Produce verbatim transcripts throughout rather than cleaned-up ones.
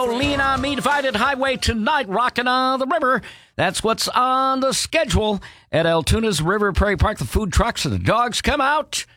go. Lean on me, Divided Highway tonight, rocking on the river. That's what's on the schedule at Altoonah's River Prairie Park. The food trucks and the dogs come out.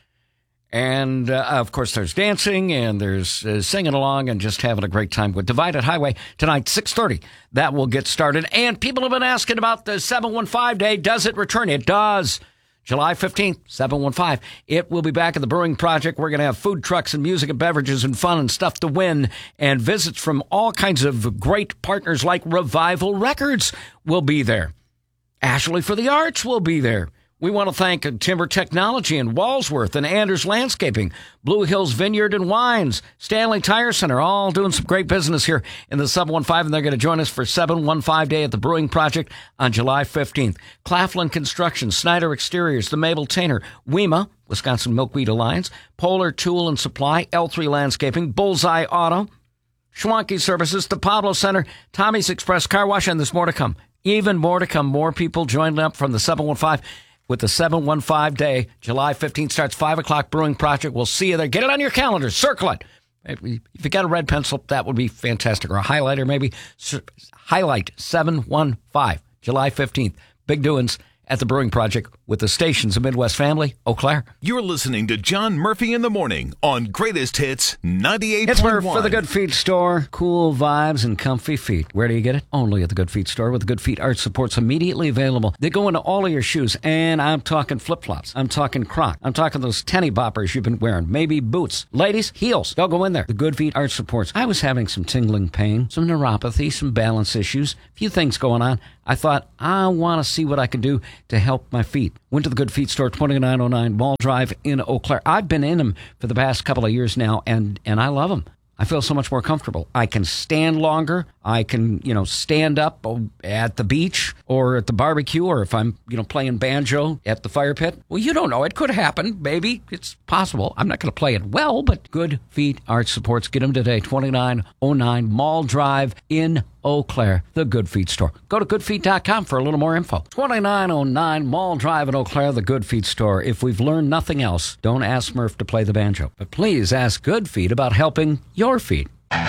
And, uh, of course, there's dancing and there's uh, singing along and just having a great time with Divided Highway tonight, six thirty. That will get started. And people have been asking about the seven one five day. Does it return? It does. July fifteenth, seven one five. It will be back at the Brewing Project. We're going to have food trucks and music and beverages and fun and stuff to win. And visits from all kinds of great partners like Revival Records will be there. Ashley for the Arts will be there. We want to thank Timber Technology and Walsworth and Anders Landscaping, Blue Hills Vineyard and Wines, Stanley Tire Center, all doing some great business here in the seven one five, and they're going to join us for seven one five Day at the Brewing Project on July fifteenth. Claflin Construction, Snyder Exteriors, the Mabel Tainer, WEMA, Wisconsin Milkweed Alliance, Polar Tool and Supply, L three Landscaping, Bullseye Auto, Schwanke Services, the Pablo Center, Tommy's Express Car Wash, and there's more to come. Even more to come. More people joining up from the seven one five. With the seven one five Day, July fifteenth starts five o'clock Brewing Project. We'll see you there. Get it on your calendar. Circle it. If you got a red pencil, that would be fantastic. Or a highlighter, maybe. Highlight seven one five, July fifteenth. Big doings at the Brewing Project with the stations of Midwest Family, Eau Claire. You're listening to John Murphy in the Morning on Greatest Hits ninety-eight point one. It's Murph for the Good Feet Store. Cool vibes and comfy feet. Where do you get it? Only at the Good Feet Store, with the Good Feet Arch Supports immediately available. They go into all of your shoes, and I'm talking flip-flops. I'm talking Croc. I'm talking those tenny boppers you've been wearing. Maybe boots. Ladies, heels. They'll go in there. The Good Feet Arch Supports. I was having some tingling pain, some neuropathy, some balance issues, a few things going on. I thought, I want to see what I can do to help my feet. Went to the Good Feet Store, twenty-nine oh nine Mall Drive in Eau Claire. I've been in them for the past couple of years now, and, and I love them. I feel so much more comfortable. I can stand longer. I can, you know, stand up at the beach or at the barbecue, or if I'm, you know, playing banjo at the fire pit. Well, you don't know. It could happen. Maybe it's possible. I'm not going to play it well, but Good Feet Arch Supports. Get them today. twenty-nine oh nine Mall Drive in Eau Claire, the Good Feet Store. Go to good feet dot com for a little more info. twenty-nine oh nine Mall Drive in Eau Claire, the Good Feet Store. If we've learned nothing else, don't ask Murph to play the banjo. But please ask Good Feet about helping your feet.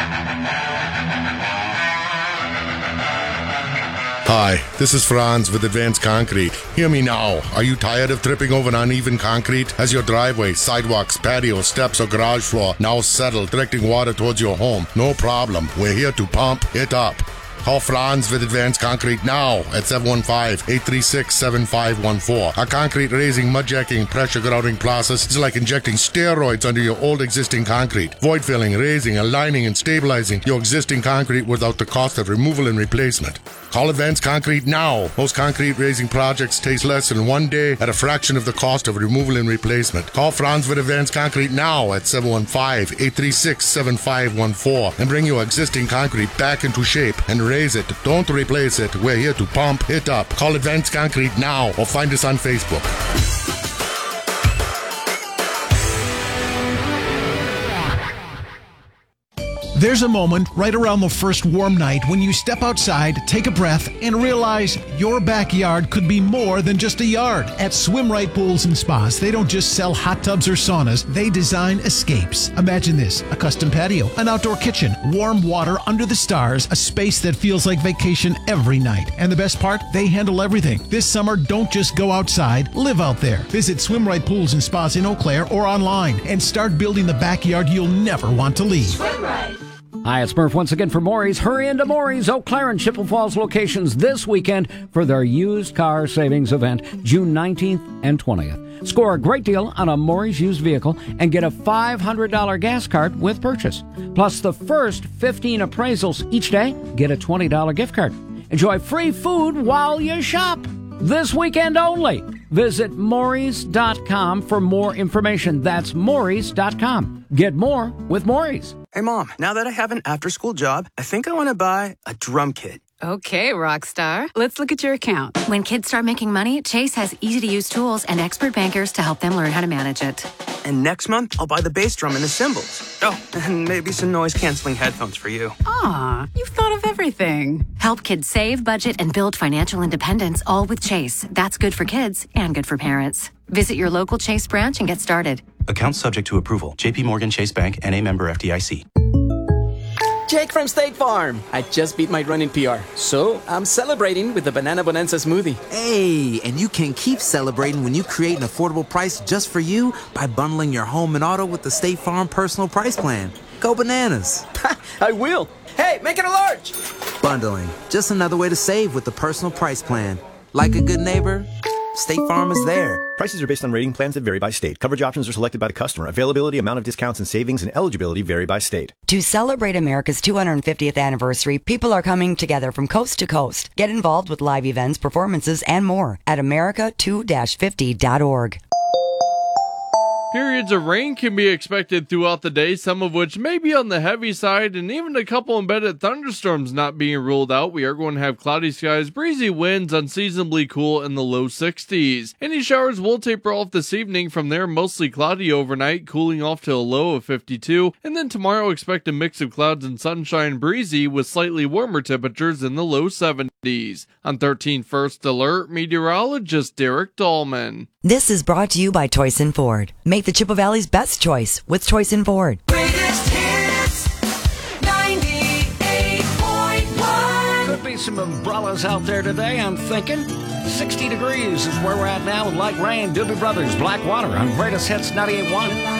Hi, this is Franz with Advanced Concrete. Hear me now. Are you tired of tripping over uneven concrete? Has your driveway, sidewalks, patio, steps, or garage floor now settled, directing water towards your home? No problem. We're here to pump it up. Call Franz with Advanced Concrete now at seven one five, eight three six, seven five one four. Our concrete raising, mud jacking, pressure grouting process is like injecting steroids under your old existing concrete. Void filling, raising, aligning, and stabilizing your existing concrete without the cost of removal and replacement. Call Advanced Concrete now. Most concrete raising projects take less than one day at a fraction of the cost of removal and replacement. Call Franz with Advanced Concrete now at seven one five, eight three six, seven five one four and bring your existing concrete back into shape and raise it. Don't replace it. We're here to pump it up. Call Advanced Concrete now or find us on Facebook. There's a moment right around the first warm night when you step outside, take a breath, and realize your backyard could be more than just a yard. At Swim Right Pools and Spas, they don't just sell hot tubs or saunas, they design escapes. Imagine this: a custom patio, an outdoor kitchen, warm water under the stars, a space that feels like vacation every night. And the best part? They handle everything. This summer, don't just go outside, live out there. Visit Swim Right Pools and Spas in Eau Claire or online and start building the backyard you'll never want to leave. Swim Right. Hi, it's Murph once again for Maury's. Hurry into Maury's, Eau Claire, and Chippewa Falls locations this weekend for their used car savings event, June nineteenth and twentieth. Score a great deal on a Maury's used vehicle and get a five hundred dollars gas card with purchase. Plus, the first fifteen appraisals each day get a twenty dollars gift card. Enjoy free food while you shop. This weekend only. Visit Maury's dot com for more information. That's Maury's dot com. Get more with Maury's. Hey, Mom, now that I have an after-school job, I think I want to buy a drum kit. Okay, rock star. Let's look at your account. When kids start making money, Chase has easy-to-use tools and expert bankers to help them learn how to manage it. And next month, I'll buy the bass drum and the cymbals. Oh, and maybe some noise-canceling headphones for you. Aw, you've thought of everything. Help kids save, budget, and build financial independence, all with Chase. That's good for kids and good for parents. Visit your local Chase branch and get started. Account subject to approval. J P Morgan Chase Bank, N A member F D I C. Jake from State Farm. I just beat my running P R, so I'm celebrating with the Banana Bonanza smoothie. Hey, and you can keep celebrating when you create an affordable price just for you by bundling your home and auto with the State Farm Personal Price Plan. Go bananas. I will. Hey, make it a large. Bundling, just another way to save with the Personal Price Plan. Like a good neighbor, State Farm is there. Prices are based on rating plans that vary by state. Coverage options are selected by the customer. Availability, amount of discounts and savings, and eligibility vary by state. To celebrate America's two hundred fiftieth anniversary, people are coming together from coast to coast. Get involved with live events, performances, and more at America two fifty dot org. Periods of rain can be expected throughout the day, some of which may be on the heavy side, and even a couple embedded thunderstorms not being ruled out. We are going to have cloudy skies, breezy winds, unseasonably cool in the low sixties. Any showers will taper off this evening. From there, mostly cloudy overnight, cooling off to a low of fifty-two. And then tomorrow, expect a mix of clouds and sunshine, breezy, with slightly warmer temperatures in the low seventies. On thirteen First Alert, meteorologist Derek Dahlman. This is brought to you by Toyson Ford. Make the Chippewa Valley's best choice with Toyson Ford. Greatest hits, ninety-eight point one. Could be some umbrellas out there today, I'm thinking. sixty degrees is where we're at now with light rain. Doobie Brothers, Black Water on Greatest Hits ninety-eight point one.